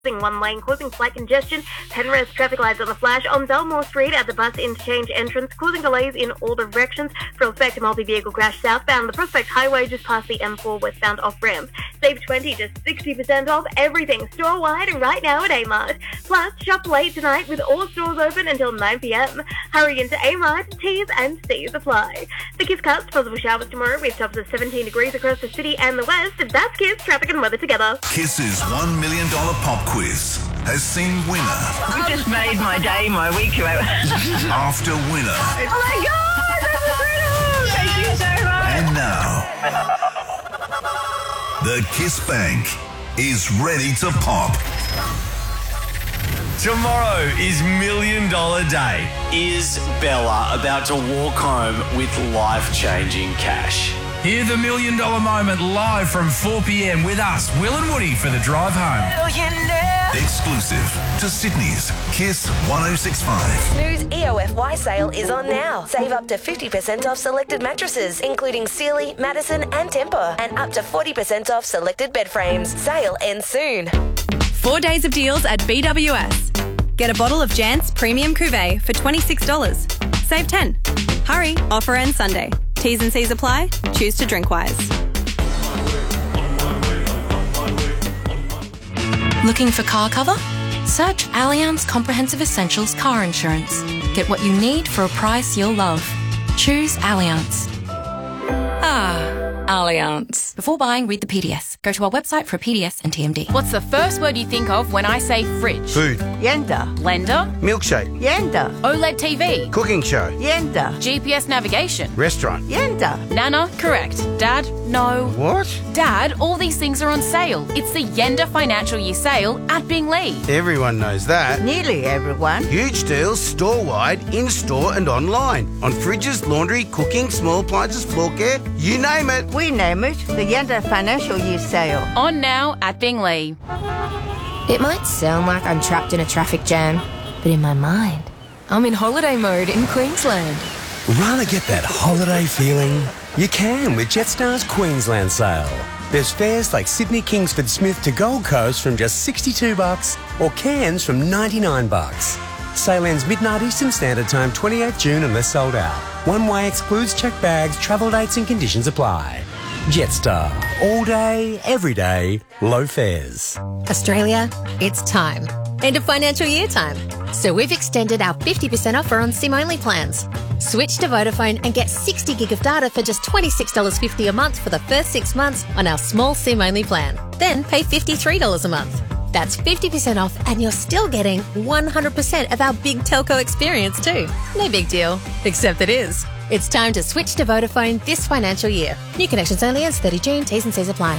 one lane, causing slight congestion. Penrith traffic lights on the flash on Belmore Street at the bus interchange entrance, causing delays in all directions. Prospect multi-vehicle crash southbound the Prospect Highway just past the M4 westbound off-ramp. Save 20 to 60% off everything store-wide right now at Amart. Plus, shop late tonight with all stores open until 9 p.m. Hurry into Amart, T's and C's apply. The Kiss Cuts, possible showers tomorrow with tops of 17 degrees across the city and the west. That's Kiss, traffic and weather together. Kiss's $1 million pop quiz has seen winner You just made my day, my week. after winner. Oh my God, that's incredible! Thank you so much. And now, the Kiss Bank is ready to pop. Tomorrow is $1 Million Day. Is Bella about to walk home with life-changing cash? Hear the $1 Million moment live from 4 p.m. with us, Will and Woody, for the drive home. Exclusive to Sydney's Kiss 106.5. Snooze EOFY sale is on now. Save up to 50% off selected mattresses, including Sealy, Madison and Tempur, and up to 40% off selected bed frames. Sale ends soon. 4 days of deals at BWS. Get a bottle of Jant's Premium Cuvée for $26. Save 10. Hurry, offer ends Sunday. T's and C's apply. Choose to drink wise. Looking for car cover? Search Allianz Comprehensive Essentials Car Insurance. Get what you need for a price you'll love. Choose Allianz. Allianz. Before buying, read the PDS. Go to our website for a PDS and TMD. What's the first word you think of when I say fridge? Food. Yenda. Blender. Milkshake. Yenda. OLED TV. Cooking show. Yenda. GPS navigation. Restaurant. Yenda. Nana, correct. Dad, no. What? Dad, all these things are on sale. It's the Yenda Financial Year sale at Binglee. Everyone knows that. Nearly everyone. Huge deals store-wide, in-store and online. On fridges, laundry, cooking, small appliances, floor care, you name it. We name it the Yenda Financial Year sale. On now at Binglee. It might sound like I'm trapped in a traffic jam, but in my mind, I'm in holiday mode in Queensland. Rather get that holiday feeling? You can with Jetstar's Queensland sale. There's fares like Sydney Kingsford Smith to Gold Coast from just $62 or Cairns from $99. Sale ends midnight Eastern Standard Time, 28th June unless sold out. One way excludes checked bags, travel dates and conditions apply. Jetstar. All day, every day, low fares. Australia, it's time. End of financial year time. So we've extended our 50% offer on SIM-only plans. Switch to Vodafone and get 60 gig of data for just $26.50 a month for the first 6 months on our small SIM-only plan. Then pay $53 a month. That's 50% off and you're still getting 100% of our big telco experience too. No big deal, except it is. It's time to switch to Vodafone this financial year. New connections only ends 30 June. T's and C's apply.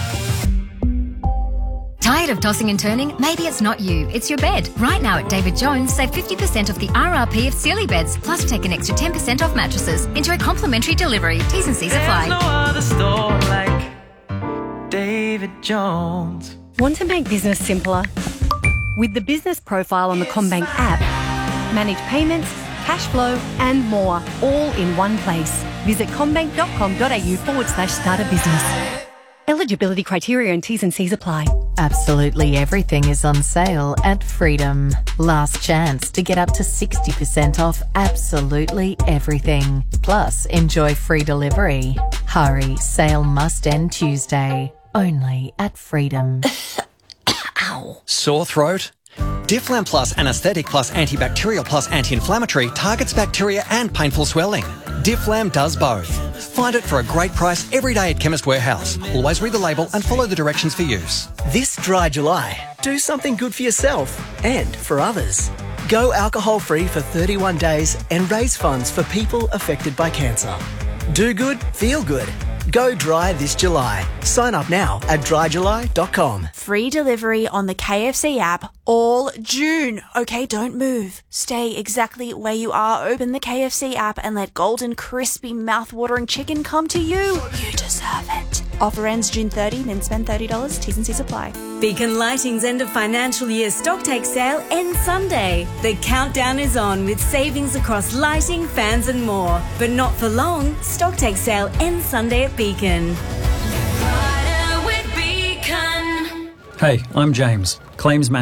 Tired of tossing and turning? Maybe it's not you, it's your bed. Right now at David Jones, save 50% off the RRP of Sealy beds, plus take an extra 10% off mattresses. Enjoy complimentary delivery. T's and C's apply. There's no other store like David Jones. Want to make business simpler? With the business profile on the CommBank app, manage payments, cash flow and more, all in one place. Visit commbank.com.au/start a business. Eligibility criteria and T's and C's apply. Absolutely everything is on sale at Freedom. Last chance to get up to 60% off absolutely everything. Plus, enjoy free delivery. Hurry, sale must end Tuesday. Only at Freedom. Ow. Sore throat? Difflam Plus Anesthetic Plus Antibacterial Plus Anti-Inflammatory targets bacteria and painful swelling. Difflam does both. Find it for a great price every day at Chemist Warehouse. Always read the label and follow the directions for use. This dry July, do something good for yourself and for others. Go alcohol-free for 31 days and raise funds for people affected by cancer. Do good, feel good. Go dry this July. Sign up now at dryjuly.com. Free delivery on the KFC app all June. Okay, don't move. Stay exactly where you are. Open the KFC app and let golden, crispy, mouth-watering chicken come to you. You deserve it. Offer ends June 30, then spend $30. T's and C's apply. Beacon Lighting's end of financial year stocktake sale ends Sunday. The countdown is on with savings across lighting, fans and more. But not for long. Stocktake sale ends Sunday at Beacon. Hey, I'm James, Claims Manager